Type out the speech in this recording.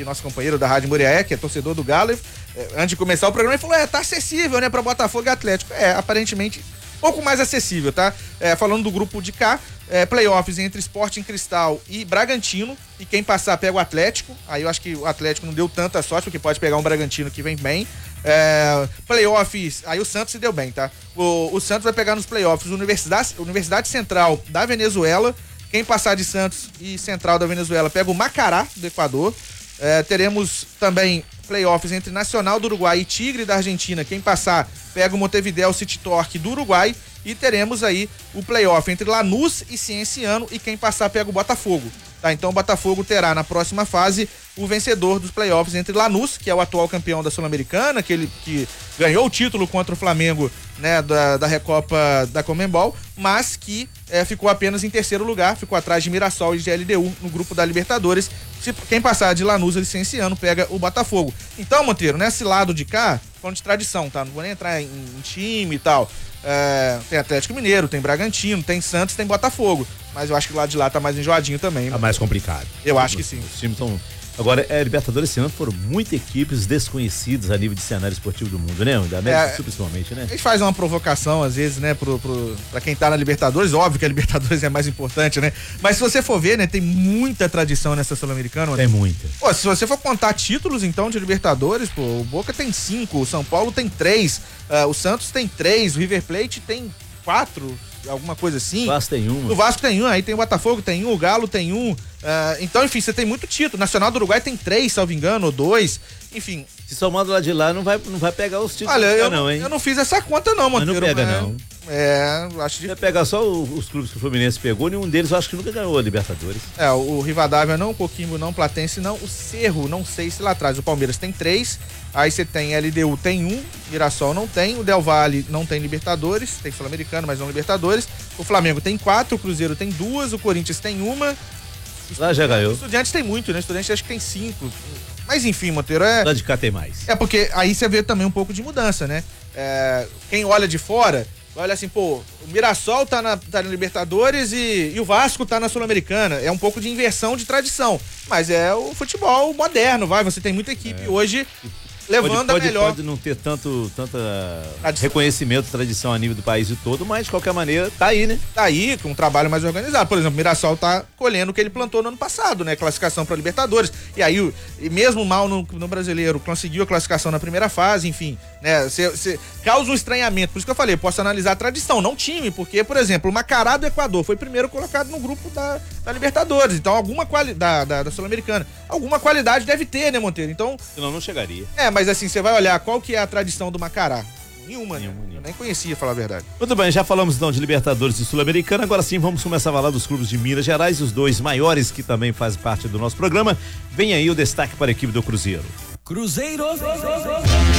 aqui, nosso companheiro da Rádio Muriaé, que é torcedor do Galo, antes de começar o programa, ele falou, tá acessível, né, pra Botafogo e Atlético. Aparentemente, pouco mais acessível, tá? Falando do grupo de cá, playoffs entre Sporting Cristal e Bragantino, e quem passar pega o Atlético. Aí eu acho que o Atlético não deu tanta sorte, porque pode pegar um Bragantino que vem bem. Playoffs, aí o Santos se deu bem, tá? O Santos vai pegar nos playoffs Universidade Central da Venezuela. Quem passar de Santos e Central da Venezuela pega o Macará do Equador. Teremos também playoffs entre Nacional do Uruguai e Tigre da Argentina. Quem passar pega o Montevideo City Torque do Uruguai. E teremos aí o playoff entre Lanús e Cienciano, e quem passar pega o Botafogo. Tá, então o Botafogo terá na próxima fase o vencedor dos playoffs entre Lanús, que é o atual campeão da Sul-Americana, aquele que ganhou o título contra o Flamengo, né, da Recopa da Conmebol, mas que ficou apenas em terceiro lugar, ficou atrás de Mirassol e de LDU no grupo da Libertadores. Quem passar de Lanús e Cienciano pega o Botafogo. Então, Monteiro, nesse lado de cá, falando de tradição, tá? Não vou nem entrar em time e tal. Tem Atlético Mineiro, tem Bragantino, tem Santos, tem Botafogo. Mas eu acho que o lado de lá tá mais enjoadinho também. Tá mais complicado. Eu acho que sim. Os times estão... Agora, Libertadores esse ano foram muitas equipes desconhecidas a nível de cenário esportivo do mundo, né? Da América do Sul, principalmente, né? A gente faz uma provocação, às vezes, né, pra quem tá na Libertadores. Óbvio que a Libertadores é mais importante, né? Mas se você for ver, né, tem muita tradição nessa Sul-Americana. Tem muita. Pô, se você for contar títulos, então, de Libertadores, pô, o Boca tem 5, o São Paulo tem 3, o Santos tem 3, o River Plate tem 4, alguma coisa assim. O Vasco tem 1. O Vasco tem 1, aí tem o Botafogo tem 1, o Galo tem 1. Então, enfim, você tem muito título. Nacional do Uruguai tem 3, salvo engano, ou 2. Enfim. Se somar do lado de lá, não vai pegar os títulos. Olha, hein? eu não fiz essa conta, não, Monteiro. Mas não pega, não. Acho que. Vai pegar só os clubes que o Fluminense pegou, nenhum deles eu acho que nunca ganhou a Libertadores. O Rivadavia não, o Coquimbo não, o Platense não, o Cerro, não sei se lá atrás. O Palmeiras tem 3, aí você tem LDU tem 1, Mirassol não tem, o Del Valle não tem Libertadores, tem Sul-Americano, mas não Libertadores. O Flamengo tem 4, o Cruzeiro tem 2, o Corinthians tem 1. Lá já ganhou. O Estudiantes tem muito, né? O Estudiantes acho que tem 5. Mas enfim, Monteiro, lá de cá tem mais. Porque aí você vê também um pouco de mudança, né? Quem olha de fora, olha assim, pô, o Mirassol tá na Libertadores e o Vasco tá na Sul-Americana. É um pouco de inversão de tradição. Mas é o futebol moderno, você tem muita equipe hoje levando a melhor. Pode não ter tanto reconhecimento, tradição a nível do país todo, mas de qualquer maneira tá aí, né? Tá aí, com um trabalho mais organizado. Por exemplo, o Mirassol tá colhendo o que ele plantou no ano passado, né? Classificação pra Libertadores. E aí, mesmo mal no Brasileiro, conseguiu a classificação na primeira fase, enfim, né? Você causa um estranhamento. Por isso que eu falei, posso analisar a tradição, não time, porque, por exemplo, o Macará do Equador foi primeiro colocado no grupo da Libertadores. Então, alguma qualidade da Sul-Americana. Alguma qualidade deve ter, né, Monteiro? Então. Senão não chegaria. Mas assim, você vai olhar qual que é a tradição do Macará. Nenhuma. Eu nem conhecia, falar a verdade. Muito bem, já falamos então de Libertadores e Sul-Americana, agora sim vamos começar a falar dos clubes de Minas Gerais, os dois maiores que também fazem parte do nosso programa. Vem aí o destaque para a equipe do Cruzeiro. Cruzeiro.